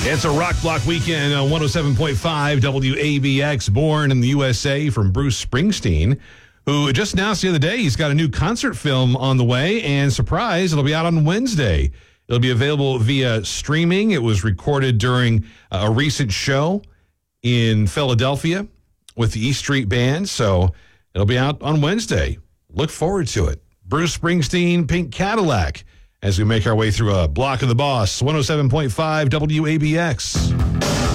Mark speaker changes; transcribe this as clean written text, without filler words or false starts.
Speaker 1: It's a Rock Block weekend on 107.5 WABX. Born in the USA from Bruce Springsteen, who just announced the other day he's got a new concert film on the way, and surprise, it'll be out on Wednesday. It'll be available via streaming. It was recorded during a recent show in Philadelphia with the E Street Band, so it'll be out on Wednesday. Look forward to it. Bruce Springsteen, Pink Cadillac, as we make our way through a block of the boss, 107.5 WABX.